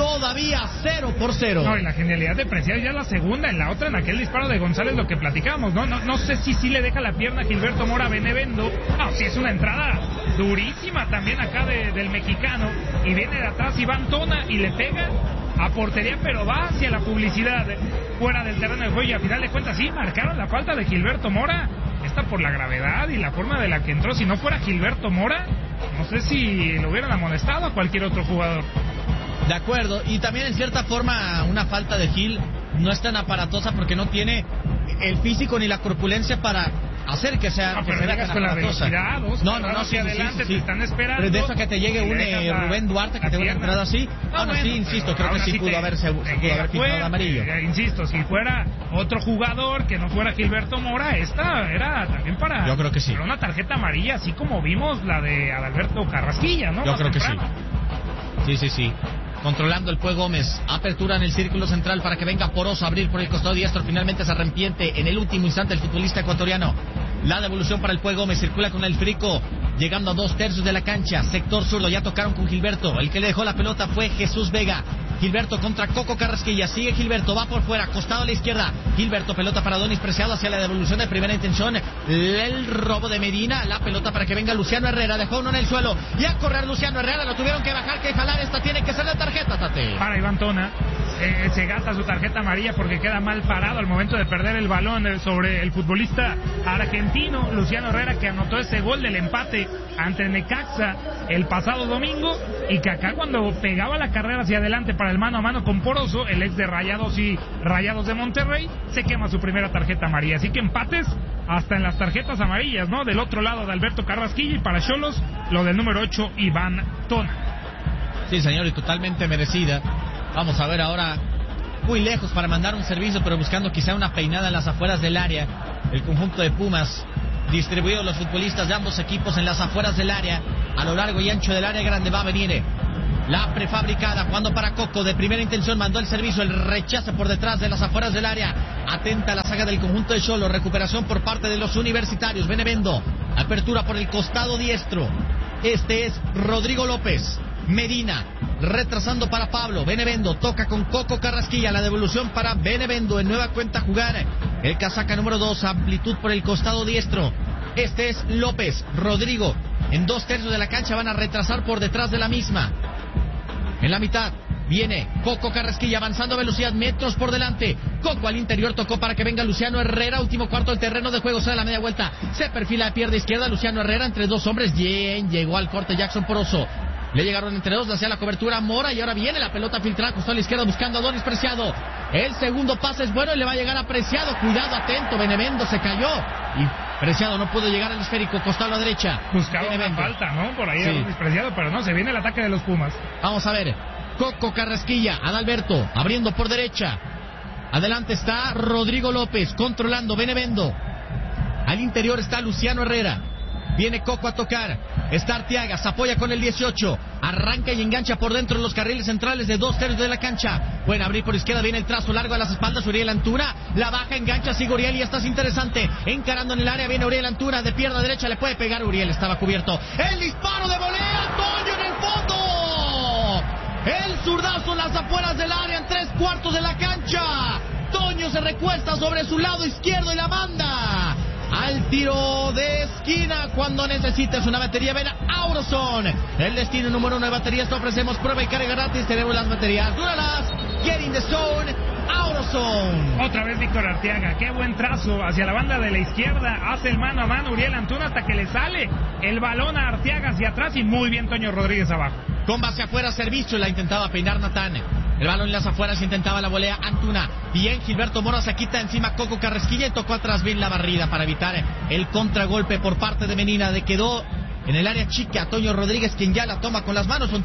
0-0. No, y la genialidad de Preciado ya la segunda, en la otra, en aquel disparo de González, lo que platicamos, no sé si sí le deja la pierna a Gilberto Mora Benevendo. No, sí es una entrada durísima también acá del mexicano, y viene de atrás Iván Tona y le pega a portería, pero va hacia la publicidad, fuera del terreno de juego, y a final de cuentas sí marcaron la falta de Gilberto Mora, esta por la gravedad y la forma de la que entró. Si no fuera Gilberto Mora, no sé si lo hubieran amonestado a cualquier otro jugador. De acuerdo, y también en cierta forma una falta de Gil no es tan aparatosa porque no tiene el físico ni la corpulencia para hacer que sea, que se vea tan aparatosa. Sí, adelante, te están esperando. Pero de eso que te llegue un Rubén Duarte que te hubiera entrado así, sí, insisto, creo que sí pudo haber pintado de amarillo. Insisto, si fuera otro jugador que no fuera Gilberto Mora, esta era también para, yo creo que sí, para una tarjeta amarilla, así como vimos la de Adalberto Carrasquilla, ¿no? Yo creo que sí. Controlando el Pue Gómez, apertura en el círculo central para que venga Poroso a abrir por el costado diestro, finalmente se arrepiente en el último instante el futbolista ecuatoriano. La devolución para el Pue Gómez, circula con el Frico, llegando a 2/3 de la cancha, sector zurdo, ya tocaron con Gilberto, el que le dejó la pelota fue Jesús Vega. Gilberto contra Coco Carrasquilla, sigue Gilberto, va por fuera, costado a la izquierda, Gilberto, pelota para Adonis Preciado hacia la devolución de primera intención, el robo de Medina, la pelota para que venga Luciano Herrera, dejó uno en el suelo, y a correr Luciano Herrera, lo tuvieron que bajar, que jalar, esta tiene que ser la tarjeta, Tate. Para Iván Tona, se gasta su tarjeta amarilla porque queda mal parado al momento de perder el balón sobre el futbolista argentino Luciano Herrera, que anotó ese gol del empate ante Necaxa el pasado domingo, y que acá cuando pegaba la carrera hacia adelante para el mano a mano con Poroso, el ex de Rayados y Rayados de Monterrey, se quema su primera tarjeta amarilla. Así que empates hasta en las tarjetas amarillas, ¿no? Del otro lado de Alberto Carrasquilla, y para Xolos lo del número 8, Iván Tona. Sí, señor, y totalmente merecida. Vamos a ver ahora, muy lejos para mandar un servicio, pero buscando quizá una peinada en las afueras del área. El conjunto de Pumas, distribuidos los futbolistas de ambos equipos en las afueras del área, a lo largo y ancho del área grande. Va a venir la prefabricada, jugando para Coco, de primera intención, mandó el servicio, el rechace por detrás de las afueras del área. Atenta la saga del conjunto de Xolos, recuperación por parte de los universitarios. Benevendo, apertura por el costado diestro. Este es Rodrigo López. Medina, retrasando para Pablo. Benevendo toca con Coco Carrasquilla, la devolución para Benevendo, en nueva cuenta jugar el casaca número 2, amplitud por el costado diestro. Este es López. Rodrigo, en 2/3 de la cancha, van a retrasar por detrás de la misma. En la mitad viene Coco Carrasquilla, avanzando a velocidad, metros por delante. Coco al interior, tocó para que venga Luciano Herrera. Último cuarto del terreno de juego, sale a la media vuelta, se perfila de pierna izquierda. Luciano Herrera entre dos hombres, bien, llegó al corte Jackson Poroso. Le llegaron entre dos, hacia la cobertura Mora, y ahora viene la pelota filtrada, justo a la izquierda, buscando a Donis Preciado. El segundo pase es bueno y le va a llegar a Preciado. Cuidado, atento, Benevendo se cayó y Preciado no pudo llegar al esférico, costado a la derecha. Buscaba una falta, ¿no? Por ahí sí. Donis Preciado, pero no, se viene el ataque de los Pumas. Vamos a ver, Coco Carrasquilla, Adalberto, abriendo por derecha. Adelante está Rodrigo López, controlando Benevendo. Al interior está Luciano Herrera. Viene Coco a tocar, está Arteaga, se apoya con el 18, arranca y engancha por dentro de los carriles centrales de 2/3 de la cancha. Pueden abrir por izquierda, viene el trazo largo a las espaldas, Uriel Antuna, la baja, engancha, sigue Uriel y esta es interesante, encarando en el área, viene Uriel Antuna, de pierna derecha le puede pegar, Uriel estaba cubierto, el disparo de volea, Toño en el fondo, el zurdazo en las afueras del área, en 3/4 de la cancha. Toño se recuesta sobre su lado izquierdo y la manda al tiro de esquina cuando necesitas una batería. Ven a Auroson, el destino número 1 de baterías. Te ofrecemos prueba y carga gratis. Tenemos las baterías Duralas, Get in the Zone, Auroson. Otra vez Víctor Arteaga, qué buen trazo hacia la banda de la izquierda, hace el mano a mano Uriel Antuna hasta que le sale el balón a Arteaga hacia atrás, y muy bien Toño Rodríguez abajo. Con base afuera, servicio, la intentaba peinar Natán. El balón en las afueras, intentaba la volea Antuna. Bien, Gilberto Mora se quita encima Coco Carrasquilla y tocó atrás bien la barrida para evitar el contragolpe por parte de Medina. Quedó en el área chica Toño Rodríguez, quien ya la toma con las manos. Son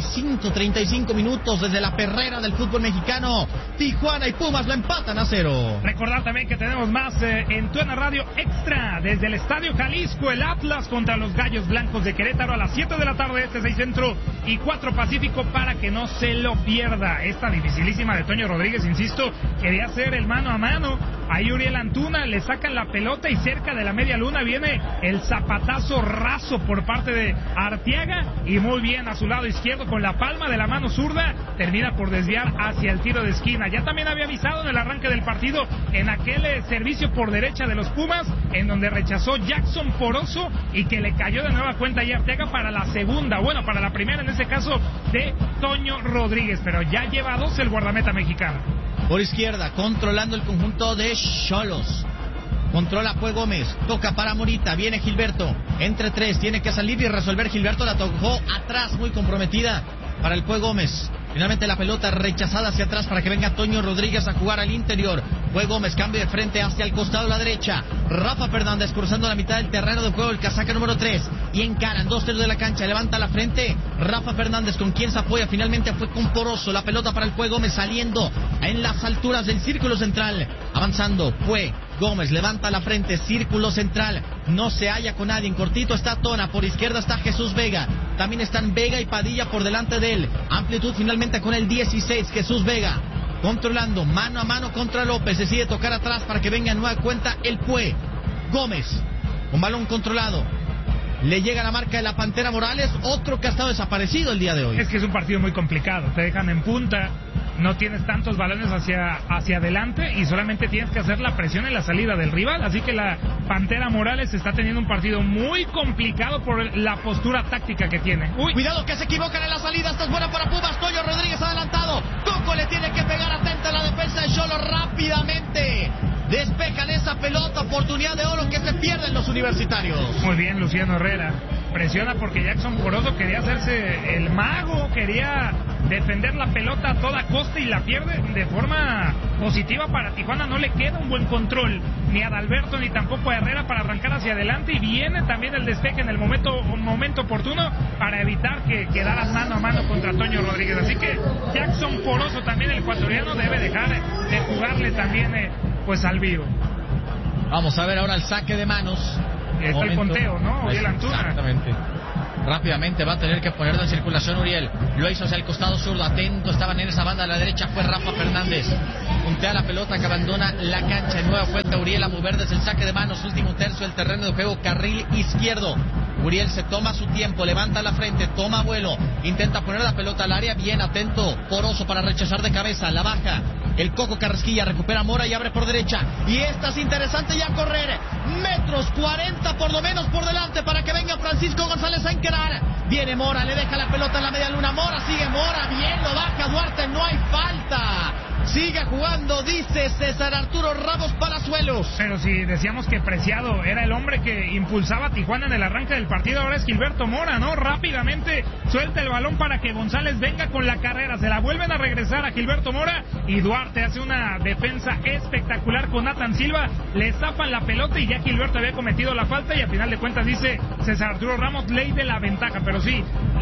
35 minutos desde la perrera del fútbol mexicano. Tijuana y Pumas lo empatan a 0. Recordar también que tenemos más en Tuena Radio Extra desde el Estadio Jalisco. El Atlas contra los Gallos Blancos de Querétaro a las 7 de la tarde, 6 Centro y 4 Pacífico, para que no se lo pierda. Esta dificilísima de Toño Rodríguez, insisto, quería hacer el mano a mano. Ahí Uriel Antuna, le sacan la pelota y cerca de la media luna viene el zapatazo raso por parte de Arteaga, y muy bien a su lado izquierdo con la palma de la mano zurda termina por desviar hacia el tiro de esquina. Ya también había avisado en el arranque del partido en aquel servicio por derecha de los Pumas, en donde rechazó Jackson Poroso y que le cayó de nueva cuenta y Arteaga para la segunda, bueno, para la primera en ese caso de Toño Rodríguez, pero ya lleva 2 el guardameta mexicano. Por izquierda, controlando el conjunto de Xolos. Controla Pue Gómez, toca para Morita, viene Gilberto, entre 3, tiene que salir y resolver. Gilberto la tocó atrás, muy comprometida para el Pue Gómez. Finalmente la pelota rechazada hacia atrás para que venga Toño Rodríguez a jugar al interior. Pue Gómez cambia de frente hacia el costado de la derecha. Rafa Fernández cruzando la mitad del terreno de juego, el casaca número 3. Y encaran 2/3 de la cancha, levanta la frente. Rafa Fernández, con quien se apoya, finalmente fue con Poroso. La pelota para el Pue Gómez saliendo en las alturas del círculo central. Avanzando, Pue Gómez levanta la frente, círculo central, no se halla con nadie, en cortito está Tona, por izquierda está Jesús Vega, también están Vega y Padilla por delante de él, amplitud finalmente con el 16, Jesús Vega, controlando, mano a mano contra López, decide tocar atrás para que venga en nueva cuenta el Pue Gómez, con balón controlado. Le llega la marca de la Pantera Morales, otro que ha estado desaparecido el día de hoy. Es que es un partido muy complicado, te dejan en punta, no tienes tantos balones hacia adelante y solamente tienes que hacer la presión en la salida del rival, así que la Pantera Morales está teniendo un partido muy complicado por la postura táctica que tiene. Cuidado que se equivocan en la salida, esta es buena para Pumas, Toño Rodríguez adelantado, Coco le tiene que pegar, atenta a la defensa de Xolo, rápidamente despejan esa pelota, oportunidad de oro que se pierde en los universitarios. Muy bien Luciano Herrera, presiona porque Jackson Poroso quería hacerse el mago, quería defender la pelota a toda costa y la pierde de forma positiva para Tijuana. No le queda un buen control ni a Adalberto ni tampoco a Herrera para arrancar hacia adelante, y viene también el despeje en el momento oportuno para evitar que quedaran mano a mano contra Toño Rodríguez. Así que Jackson Poroso, también el ecuatoriano, debe dejar de jugarle también pues al vivo. Vamos a ver ahora el saque de manos. Está el conteo, ¿no? Uriel Antuna. Exactamente. Rápidamente va a tener que ponerlo en circulación Uriel. Lo hizo hacia el costado zurdo. Atento, estaban en esa banda a la derecha. Fue Rafa Fernández. Puntea la pelota que abandona la cancha. En nueva cuenta Uriel a mover desde el saque de manos. Último tercio del terreno de juego. Carril izquierdo. Uriel se toma su tiempo. Levanta la frente. Toma vuelo. Intenta poner la pelota al área. Bien atento. Poroso para rechazar de cabeza. La baja. El Coco Carrasquilla recupera Mora y abre por derecha. Y esta es interesante ya correr. Metros 40 por lo menos por delante para que venga Francisco González a encarar. Viene Mora, le deja la pelota en la media luna. Mora, sigue Mora, bien lo baja Duarte, no hay falta. Sigue jugando, dice César Arturo Ramos Palazuelos. Pero si decíamos que Preciado era el hombre que impulsaba a Tijuana en el arranque del partido, ahora es Gilberto Mora, ¿no? Rápidamente suelta el balón para que González venga con la carrera. Se la vuelven a regresar a Gilberto Mora y Duarte hace una defensa espectacular con Nathan Silva. Le zafan la pelota y ya Gilberto había cometido la falta, y a final de cuentas dice César Arturo Ramos, ley de la ventaja. Pero sí,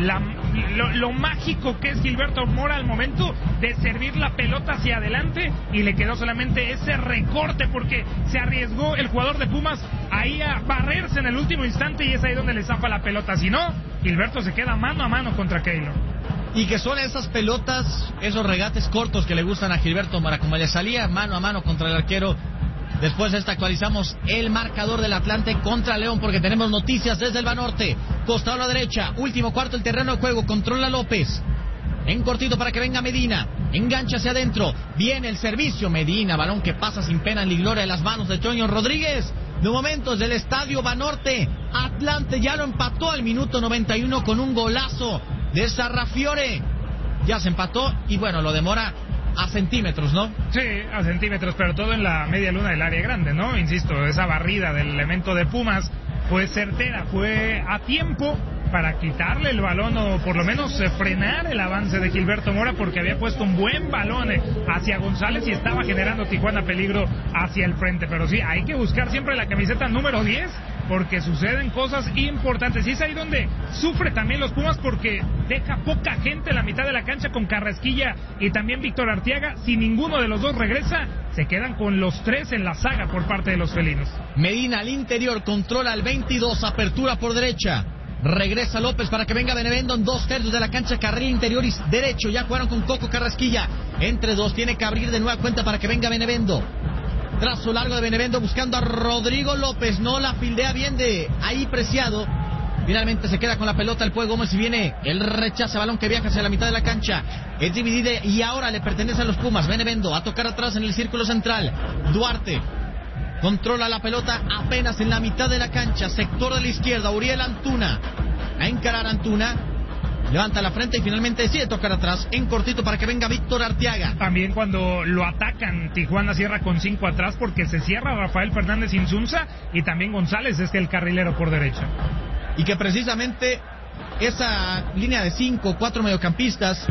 lo mágico que es Gilberto Mora al momento de servir la pelota hacia adelante, y le quedó solamente ese recorte porque se arriesgó el jugador de Pumas ahí a barrerse en el último instante, y es ahí donde le zafa la pelota. Si no, Gilberto se queda mano a mano contra Keylor. Y que son esas pelotas, esos regates cortos que le gustan a Gilberto Mora, como le salía mano a mano contra el arquero. Después de esta actualizamos el marcador del Atlante contra León, porque tenemos noticias desde el Banorte. Costado a la derecha, último cuarto el terreno de juego, controla López. En cortito para que venga Medina, engancha hacia adentro, viene el servicio, Medina, balón que pasa sin pena ni gloria en las manos de Toño Rodríguez. De momentos del estadio Banorte, Atlante ya lo empató al minuto 91 con un golazo de Sarrafiore. Ya se empató y bueno, lo demora a centímetros, ¿no? Sí, a centímetros, pero todo en la media luna del área grande, ¿no? Insisto, esa barrida del elemento de Pumas fue certera, fue a tiempo para quitarle el balón o por lo menos frenar el avance de Gilberto Mora, porque había puesto un buen balón hacia González y estaba generando Tijuana peligro hacia el frente. Pero sí, hay que buscar siempre la camiseta número 10 porque suceden cosas importantes, y es ahí donde sufre también los Pumas, porque deja poca gente en la mitad de la cancha con Carrasquilla y también Víctor Arteaga. Si ninguno de los dos regresa, se quedan con los tres en la saga por parte de los felinos. Medina al interior, controla el 22, apertura por derecha. Regresa López para que venga Benevendo en 2/3 de la cancha, carril interior y derecho. Ya jugaron con Coco Carrasquilla. Entre dos tiene que abrir de nueva cuenta para que venga Benevendo. Trazo largo de Benevendo buscando a Rodrigo López. No la fildea bien de ahí Preciado. Finalmente se queda con la pelota el Pue Gómez y viene el rechace, balón que viaja hacia la mitad de la cancha. Es dividida y ahora le pertenece a los Pumas. Benevendo a tocar atrás en el círculo central. Duarte controla la pelota apenas en la mitad de la cancha, sector de la izquierda. Uriel Antuna a encarar Antuna. Levanta la frente y finalmente decide tocar atrás en cortito para que venga Víctor Arteaga. También cuando lo atacan, Tijuana cierra con 5 atrás porque se cierra Rafael Fernández Insunza y también González es el carrilero por derecha. Y que precisamente esa línea de 5, 4 mediocampistas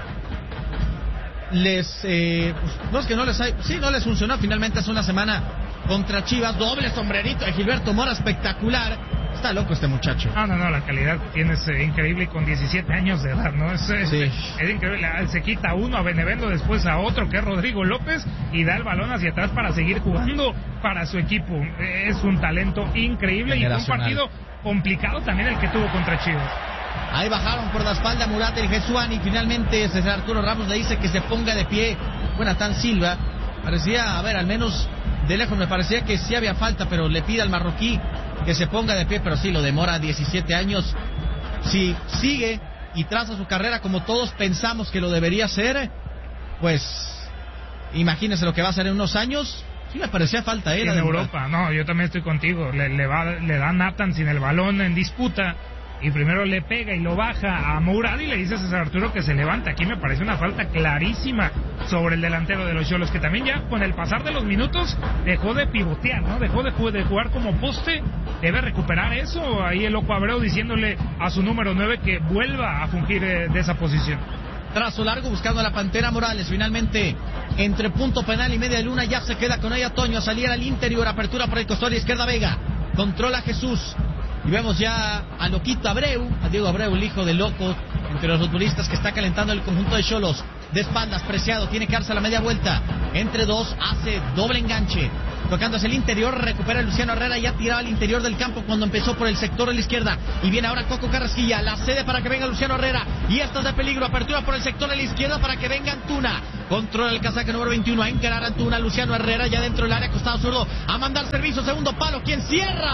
no es que no les hay, sí, no les funcionó. Finalmente hace una semana contra Chivas, doble sombrerito de Gilberto Mora, espectacular. Está loco este muchacho. No, la calidad que tiene es increíble, y con 17 años de edad, ¿no? Es increíble. Se quita a uno, a Benevendo, después a otro, que es Rodrigo López, y da el balón hacia atrás para seguir jugando para su equipo. Es un talento increíble y fue un partido complicado también el que tuvo contra Chivas. Ahí bajaron por la espalda Murat el Jesuani, y finalmente César Arturo Ramos le dice que se ponga de pie. Nathan Silva, parecía, a ver, al menos de lejos me parecía que sí había falta, pero le pide al marroquí que se ponga de pie, pero sí, lo demora 17 años. Si sigue y traza su carrera como todos pensamos que lo debería hacer, pues imagínense lo que va a ser en unos años. Sí me parecía falta en Europa. No, yo también estoy contigo. Le da Nathan sin el balón en disputa y primero le pega y lo baja a Mourad y le dice a César Arturo que se levanta. Aquí me parece una falta clarísima sobre el delantero de los Xolos, que también ya con el pasar de los minutos dejó de pivotear, ¿no? Dejó de jugar como poste. Debe recuperar eso. Ahí el loco Abreu diciéndole a su número 9 que vuelva a fungir de esa posición. Trazo largo buscando a la Pantera Morales. Finalmente, entre punto penal y media luna, ya se queda con ella Toño. A salir al interior, apertura por el costado izquierda Vega. Controla Jesús. Y vemos ya a Loquito Abreu, a Diego Abreu, el hijo de Loco, entre los futbolistas que está calentando el conjunto de Xolos. De espaldas, Preciado, tiene que darse a la media vuelta. Entre dos, hace doble enganche. Tocando hacia el interior, recupera a Luciano Herrera, ya tiraba al interior del campo cuando empezó por el sector de la izquierda. Y viene ahora Coco Carrasquilla, la cede para que venga Luciano Herrera. Y esta es de peligro, apertura por el sector de la izquierda para que venga Antuna. Controla el casaca número 21, a encarar Antuna, Luciano Herrera ya dentro del área, costado zurdo, a mandar servicio, segundo palo, ¿quién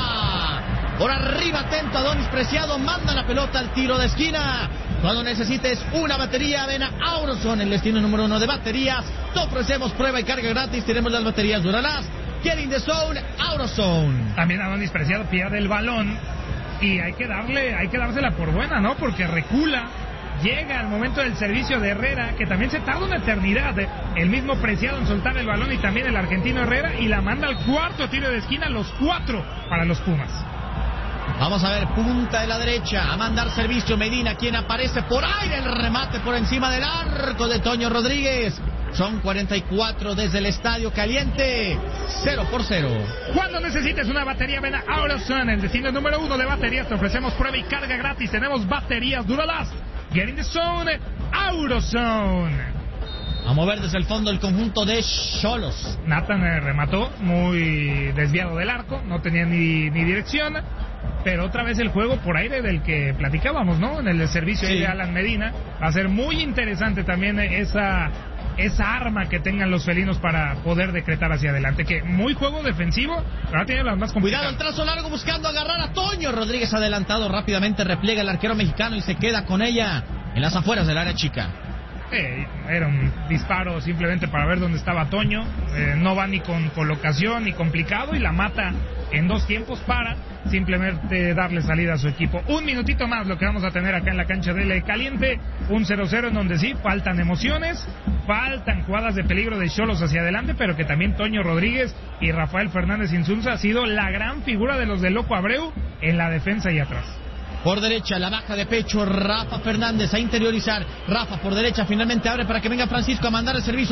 cierra? Por arriba, atento a Adonis Preciado, manda la pelota al tiro de esquina. Cuando necesites una batería, ven a Auroson, el destino número 1 de baterías. Te ofrecemos prueba y carga gratis, tenemos las baterías Duralast. Get in the zone, Auroson. También Adonis Preciado pierde el balón y hay que dársela por buena, ¿no? Porque recula, llega al momento del servicio de Herrera, que también se tarda una eternidad, el mismo Preciado en soltar el balón y también el argentino Herrera, y la manda al cuarto tiro de esquina, los 4 para los Pumas. Vamos a ver, punta de la derecha, a mandar servicio Medina, quien aparece por aire, el remate por encima del arco de Toño Rodríguez. Son 44 desde el Estadio Caliente, 0-0. Cuando necesites una batería, ven a Auroson, el destino número 1 de baterías. Te ofrecemos prueba y carga gratis. Tenemos baterías Duralast. Get in the zone, Auroson. A mover desde el fondo el conjunto de Xolos. Nathan remató muy desviado del arco, no tenía ni dirección. Pero otra vez el juego por aire del que platicábamos, ¿no? En el servicio de Alan Medina. Va a ser muy interesante también esa arma que tengan los felinos para poder decretar hacia adelante. Que muy juego defensivo, pero ahora tiene las más complicadas. Cuidado, el trazo largo buscando agarrar a Toño Rodríguez adelantado. Rápidamente repliega el arquero mexicano y se queda con ella en las afueras del área chica. Era un disparo simplemente para ver dónde estaba Toño. No va ni con colocación ni complicado y la mata en 2 tiempos para simplemente darle salida a su equipo. Un minutito más lo que vamos a tener acá en la cancha del Caliente. Un 0-0 en donde sí faltan emociones, faltan jugadas de peligro de Xolos hacia adelante, pero que también Toño Rodríguez y Rafael Fernández Insunza ha sido la gran figura de los de Loco Abreu en la defensa y atrás. Por derecha, la baja de pecho, Rafa Fernández a interiorizar. Rafa por derecha, finalmente abre para que venga Francisco a mandar el servicio.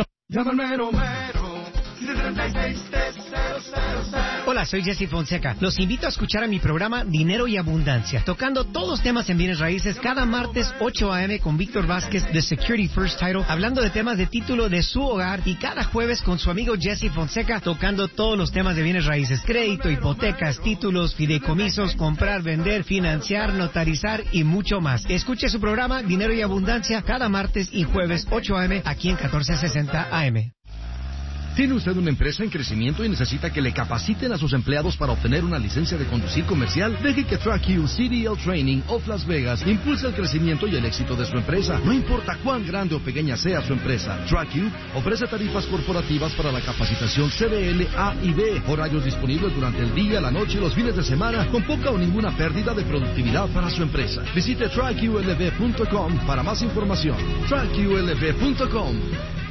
Hola, soy Jesse Fonseca. Los invito a escuchar a mi programa Dinero y Abundancia, tocando todos los temas en bienes raíces cada martes 8 a.m. con Víctor Vázquez de Security First Title, hablando de temas de título de su hogar, y cada jueves con su amigo Jesse Fonseca tocando todos los temas de bienes raíces: crédito, hipotecas, títulos, fideicomisos, comprar, vender, financiar, notarizar y mucho más. Escuche su programa Dinero y Abundancia cada martes y jueves 8 a.m. aquí en 1460 AM. ¿Tiene usted una empresa en crecimiento y necesita que le capaciten a sus empleados para obtener una licencia de conducir comercial? Deje que TrackU CDL Training of Las Vegas impulse el crecimiento y el éxito de su empresa. No importa cuán grande o pequeña sea su empresa, TrackU ofrece tarifas corporativas para la capacitación CDL A y B, horarios disponibles durante el día, la noche y los fines de semana, con poca o ninguna pérdida de productividad para su empresa. Visite TrackULV.com para más información. TrackULV.com.